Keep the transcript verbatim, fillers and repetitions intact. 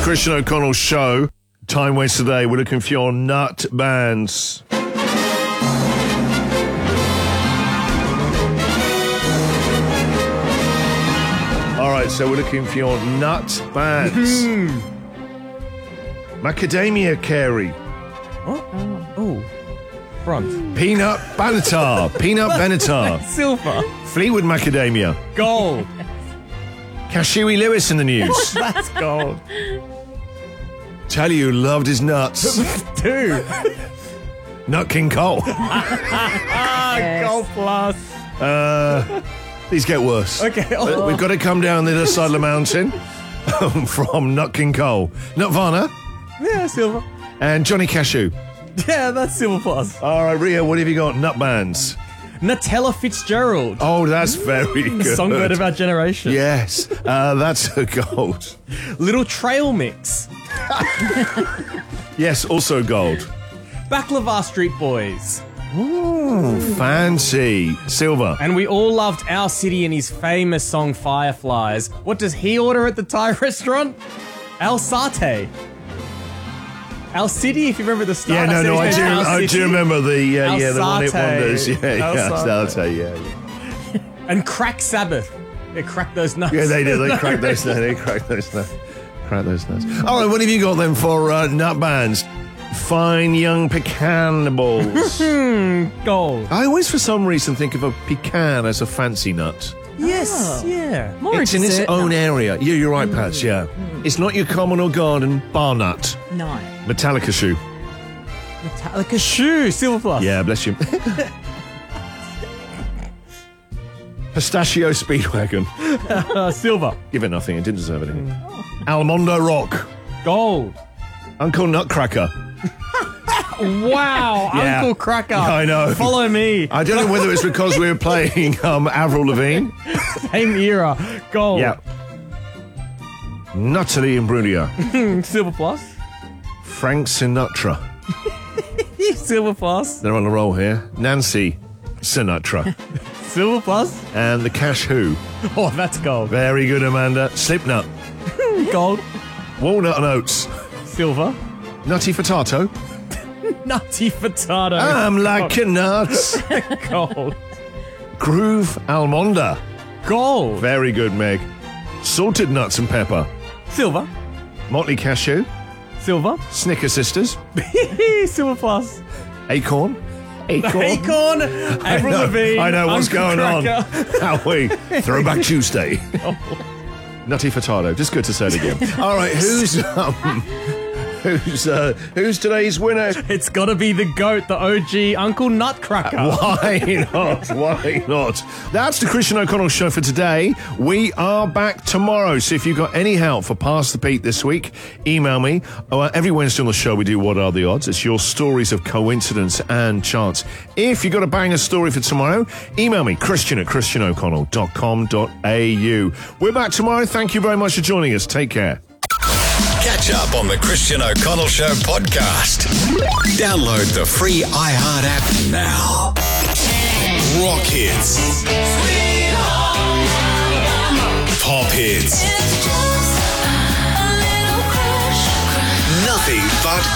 Christian O'Connell Show. Time waste today. We're looking for your nut bands. All right, so we're looking for your nut bands. Macadamia Carey. What? Oh, oh. Front. Peanut Benatar. Peanut Benatar. Silver. Fleetwood Macadamia. Gold. Cashewy Lewis in the news. That's gold. Tell you who loved his nuts. Two. Nut King Cole. Ah, Yes. gold plus. Uh, these get worse. Okay. Uh, We've got to come down the other side of the mountain from Nut King Cole. Nutvarna Yeah, silver. and Johnny Cashew. Yeah, that's silver plus. All right, Ria, what have you got? Nut bands. Nutella Fitzgerald. Oh, that's very good. Songbird of our generation. Yes, uh, that's a gold. Little Trail Mix. Yes, also gold. Baklava Street Boys. Ooh, fancy. Silver. And we all loved Our City and his famous song Fireflies. What does he order at the Thai restaurant? Al Satay. Al City, if you remember the start. Yeah, no, said no, I his do, name was Al I do City. remember the, uh, Al yeah, the one hit Satay. wonders. Yeah, Al yeah, Satay. Satay, yeah, yeah. And Crack Sabbath. They cracked those nuts. Yeah, they did. They cracked those nuts. They cracked those nuts. Cracked those nuts. All right, what have you got then for uh, nut bands? Fine young pecan balls. Gold. I always, for some reason, think of a pecan as a fancy nut. Yes, yeah. More It's in its dessert own nut. area. Yeah, you're right, Pats, yeah. It's not your common or garden bar nut. No. Metallica shoe. Like a shoe, silver plus. Yeah, bless you. Pistachio Speedwagon. Uh, silver. Give it nothing. It didn't deserve anything. Almondo Rock. Gold. Uncle Nutcracker. Wow, Yeah. Uncle Cracker. I know. Follow me. I don't know whether it's because we were playing um, Avril Lavigne. Same era. Gold. Yeah. Natalie Imbruglia. Silver plus. Frank Sinatra. Silver plus. They're on a roll here. Nancy Sinatra. Silver plus. And the Cash Who. Oh, that's gold. Very good, Amanda. Slipknot. Gold. Walnut and Oats. Silver. Nutty Fatato. Nutty Furtado. I'm like a nuts. Gold. Groove Almonda. Gold. Very good, Meg. Salted Nuts and Pepper. Silver. Motley Cashew. Silver. Snicker Sisters. Silver plus. Acorn. Acorn. Acorn. I Avril know, Lavigne. I know what's Uncle going Cracker. on. How we? Throwback Tuesday. Nutty Furtado. Just good to say it again. All right, who's um, who's uh, who's today's winner? It's got to be the GOAT, the O G, Uncle Nutcracker. Why not? Why not? That's the Christian O'Connell Show for today. We are back tomorrow. So if you've got any help for Pass the Beat this week, email me. Oh, uh, every Wednesday on the show we do What Are the Odds? It's your stories of coincidence and chance. If you've got a banger story for tomorrow, email me, Christian at christian o'connell dot com dot a u. We're back tomorrow. Thank you very much for joining us. Take care. Catch up on the Christian O'Connell Show podcast. Download the free iHeart app now. Rock hits. Pop hits. Nothing but